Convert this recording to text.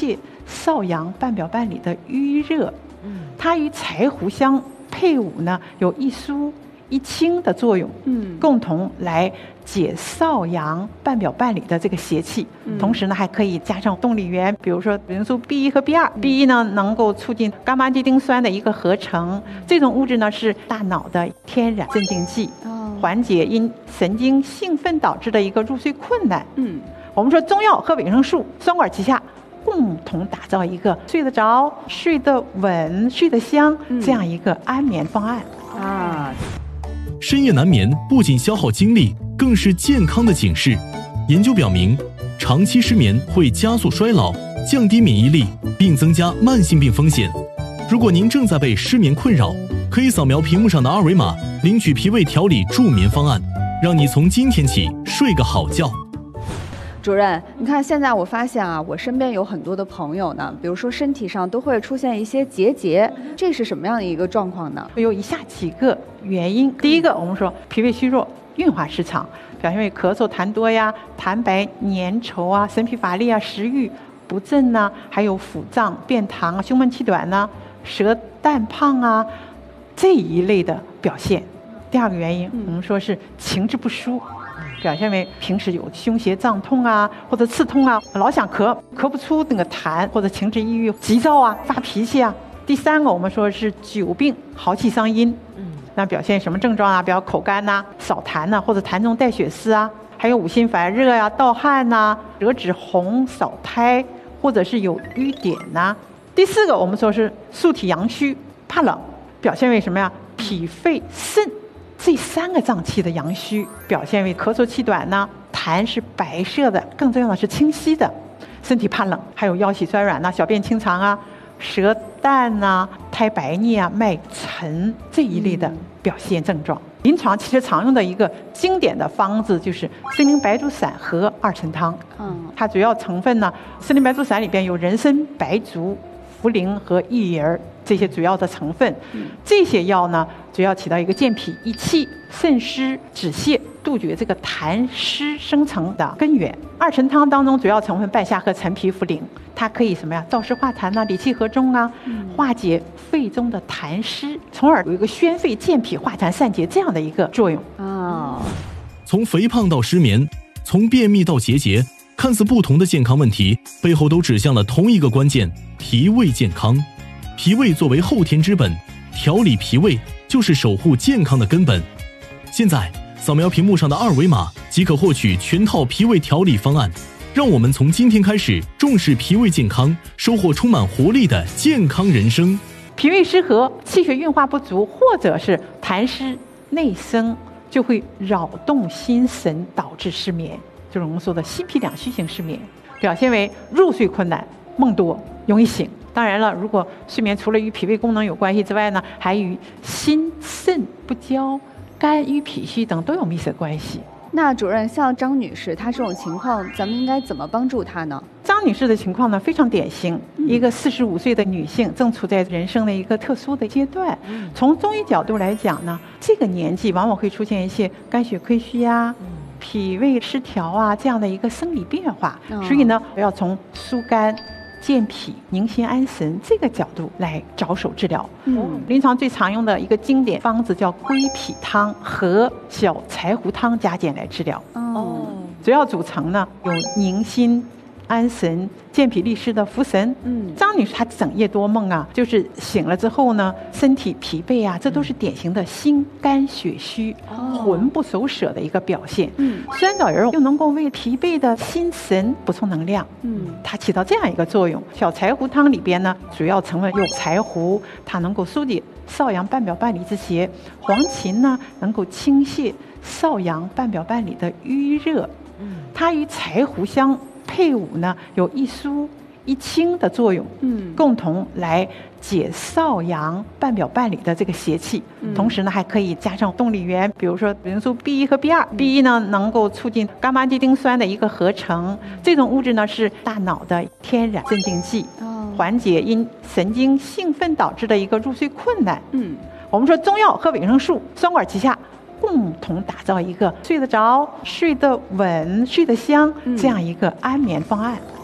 泻少阳半表半里的瘀热。它与柴胡香配伍呢，有一疏一清的作用，共同来解少阳半表半里的这个邪气，同时呢还可以加上动力源，比如说维生素 B1 和 B2。B1 呢能够促进伽马地丁酸的一个合成，这种物质呢是大脑的天然镇静剂，缓解因神经兴奋导致的一个入睡困难。我们说中药和维生素双管齐下，共同打造一个睡得着、睡得稳、睡得香这样一个安眠方案啊。 深夜难眠不仅消耗精力，更是健康的警示。研究表明，长期失眠会加速衰老，降低免疫力，并增加慢性病风险。如果您正在被失眠困扰，可以扫描屏幕上的二维码，领取脾胃调理助眠方案，让你从今天起睡个好觉。 主任，你看现在我发现啊，我身边有很多的朋友呢，比如说身体上都会出现一些结节，这是什么样的一个状况呢？ 有以下几个原因。第一个，我们说脾胃虚弱、运化失常，表现为咳嗽痰多呀、痰白粘稠啊、神疲乏力啊、食欲不振呐，还有腹胀、便溏、胸闷气短呐、舌淡胖啊这一类的表现。第二个原因，我们说是情志不舒，表现为平时有胸胁胀痛啊，或者刺痛啊，老想咳不出那个痰，或者情志抑郁、急躁啊、发脾气啊。第三个，我们说是久病豪气伤阴，那表现什么症状啊？比较口干呐、少痰呐，或者痰中带血丝啊，还有五心烦热呀、盗汗呐、舌质红、少苔，或者是有瘀点呐。第四个，我们说是素体阳虚，怕冷，表现为什么呀？脾肺肾这三个脏器的阳虚，表现为咳嗽气短呢，痰是白色的，更重要的是清晰的，身体怕冷，还有腰膝酸软呐、小便清长啊、舌淡呐、苔白腻啊、脉沉这一类的表现症状。临床其实常用的一个经典的方子就是参苓白术散和二陈汤。它主要成分呢，参苓白术散里边有人参、白术、茯苓和薏仁这些主要的成分。这些药呢，主要起到一个健脾益气、渗湿止泻、杜绝这个痰湿生成的根源。二陈汤当中主要成分半夏和陈皮、茯苓，它可以什么呀？燥湿化痰呐、理气和中啊，化解肺中的痰湿，从而有一个宣肺健脾化痰散结这样的一个作用。 从肥胖到失眠，从便秘到结节，看似不同的健康问题，背后都指向了同一个关键：脾胃健康。脾胃作为后天之本，调理脾胃就是守护健康的根本。现在扫描屏幕上的二维码即可获取全套脾胃调理方案，让我们从今天开始重视脾胃健康，收获充满活力的健康人生。 脾胃失和、气血运化不足，或者是痰湿内生，就会扰动心神，导致失眠，就是我们说的心脾两虚型失眠，表现为入睡困难、梦多、容易醒。当然了，如果睡眠除了与脾胃功能有关系之外呢，还与心肾不交、肝郁脾虚等都有密切关系。 那主任，像张女士她这种情况，咱们应该怎么帮助她呢？ 张女士的情况呢非常典型，一个45岁的女性，正处在人生的一个特殊的阶段。从中医角度来讲呢，这个年纪往往会出现一些肝血亏虚呀、脾胃失调啊这样的一个生理变化，所以呢，要从疏肝、健脾、宁心安神这个角度来着手治疗。临床最常用的一个经典方子叫归脾汤和小柴胡汤加减来治疗。主要组成呢有宁心安神、健脾利湿的茯神。张女士她整夜多梦啊，就是醒了之后呢，身体疲惫啊，这都是典型的心肝血虚、魂不守舍的一个表现。酸枣仁又能够为疲惫的心神补充能量。它起到这样一个作用。小柴胡汤里边呢，主要成分有柴胡，它能够疏解少阳半表半里之邪；黄芩呢，能够清泻少阳半表半里的瘀热。它与柴胡香配伍呢，有一疏一清的作用，共同来解少阳半表半里的这个邪气，同时呢还可以加上动力源，比如说维生素 B1 和 B2。B1 呢能够促进伽马地丁酸的一个合成，这种物质呢是大脑的天然镇静剂，缓解因神经兴奋导致的一个入睡困难。我们说中药和维生素双管齐下，共同打造一个睡得着、睡得稳、睡得香这样一个安眠方案。